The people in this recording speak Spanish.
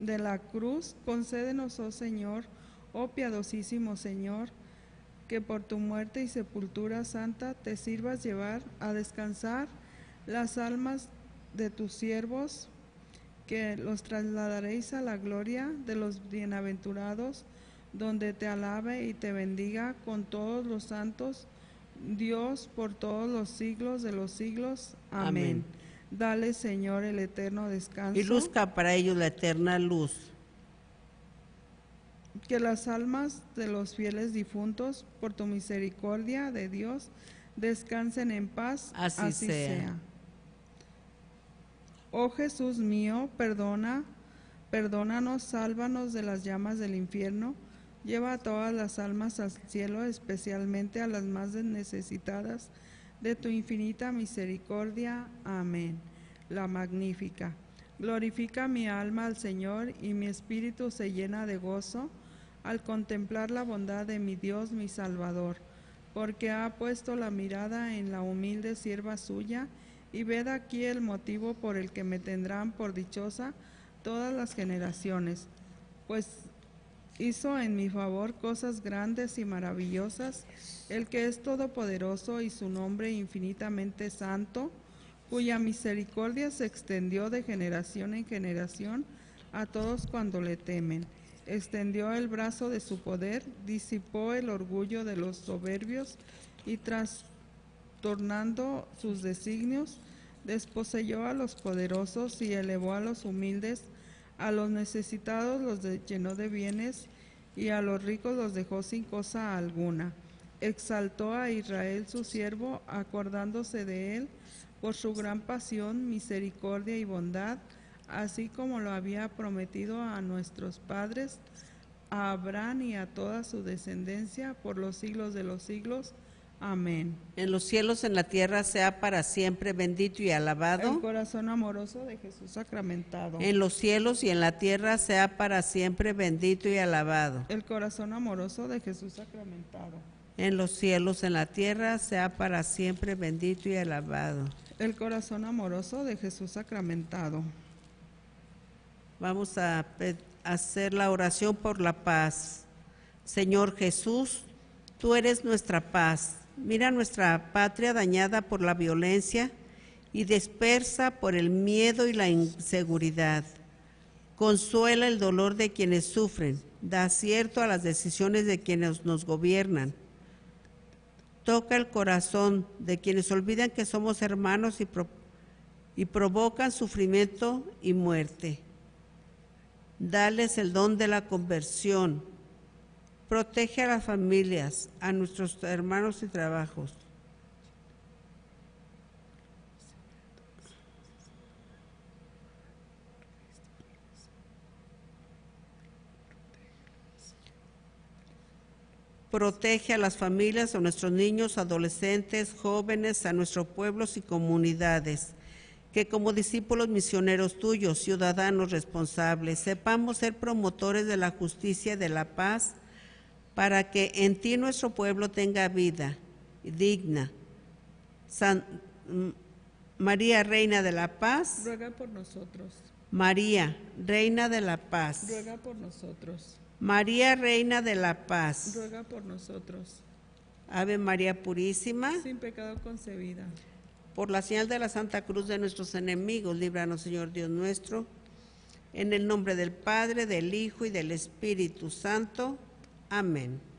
de la cruz, concédenos, oh Señor, oh piadosísimo Señor, que por tu muerte y sepultura santa te sirvas llevar a descansar las almas de tus siervos, que los trasladaréis a la gloria de los bienaventurados, donde te alabe y te bendiga con todos los santos, Dios, por todos los siglos de los siglos. Amén. Amén. Dale, Señor, el eterno descanso. Y luzca para ellos la eterna luz. Que las almas de los fieles difuntos, por tu misericordia de Dios, descansen en paz. Así sea. Oh Jesús mío, perdónanos, sálvanos de las llamas del infierno, lleva a todas las almas al cielo, especialmente a las más necesitadas de tu infinita misericordia. Amén. La Magnífica. Glorifica mi alma al Señor, y mi espíritu se llena de gozo al contemplar la bondad de mi Dios, mi Salvador, porque ha puesto la mirada en la humilde sierva suya, y ved aquí el motivo por el que me tendrán por dichosa todas las generaciones, pues hizo en mi favor cosas grandes y maravillosas, el que es todopoderoso y su nombre infinitamente santo, cuya misericordia se extendió de generación en generación a todos cuando le temen. Extendió el brazo de su poder, disipó el orgullo de los soberbios y trastornando sus designios, desposeyó a los poderosos y elevó a los humildes. A los necesitados los llenó de bienes, y a los ricos los dejó sin cosa alguna. Exaltó a Israel su siervo, acordándose de él por su gran pasión, misericordia y bondad, así como lo había prometido a nuestros padres, a Abraham y a toda su descendencia, por los siglos de los siglos. Amén. En los cielos, en la tierra, sea para siempre bendito y alabado. El corazón amoroso de Jesús sacramentado. En los cielos y en la tierra, sea para siempre bendito y alabado. El corazón amoroso de Jesús sacramentado. En los cielos, en la tierra, sea para siempre bendito y alabado. El corazón amoroso de Jesús sacramentado. Vamos a hacer la oración por la paz. Señor Jesús, tú eres nuestra paz. Mira nuestra patria dañada por la violencia y dispersa por el miedo y la inseguridad. Consuela el dolor de quienes sufren, da acierto a las decisiones de quienes nos gobiernan. Toca el corazón de quienes olvidan que somos hermanos y provocan sufrimiento y muerte. Dales el don de la conversión. Protege a las familias, a nuestros hermanos y trabajos. Protege a las familias, a nuestros niños, adolescentes, jóvenes, a nuestros pueblos y comunidades. Que como discípulos misioneros tuyos, ciudadanos responsables, sepamos ser promotores de la justicia y de la paz, para que en ti nuestro pueblo tenga vida digna. María, Reina de la Paz, ruega por nosotros. María, Reina de la Paz, Ruega por nosotros. María, Reina de la Paz, Ruega por nosotros. Ave María Purísima, sin pecado concebida. por la señal de la Santa Cruz de nuestros enemigos, líbranos, Señor Dios nuestro, en el nombre del Padre, del Hijo y del Espíritu Santo. Amén.